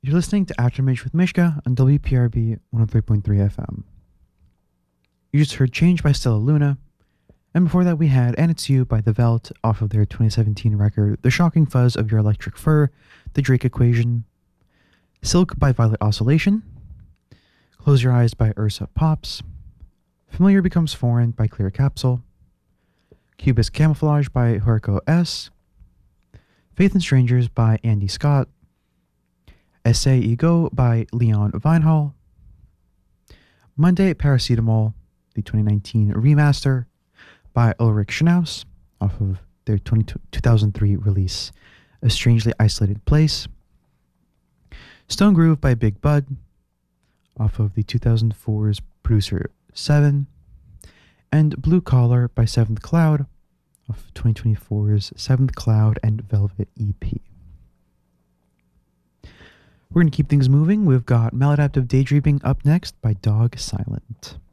You're listening to Aftermage with Mishka on WPRB 103.3 FM. You just heard Change by Stella Luna, and before that we had And It's You by The Velt off of their 2017 record The Shocking Fuzz of Your Electric Fur, The Drake Equation, Silk by Violet Oscillation, Close Your Eyes by Ursa Pops, Familiar Becomes Foreign by Clear Capsule, Cubist Camouflage by Hurko S, Faith in Strangers by Andy Scott, Essay Ego by Leon Vinehall, Monday Paracetamol, the 2019 remaster by Ulrich Schnaus off of their 2003 release A Strangely Isolated Place, Stone Groove by Big Bud off of the 2004's Producer 7, and Blue Collar by Seventh Cloud of 2024's Seventh Cloud and Velvet EP. We're going to keep things moving. We've got Maladaptive Daydreaming up next by Dog Silent.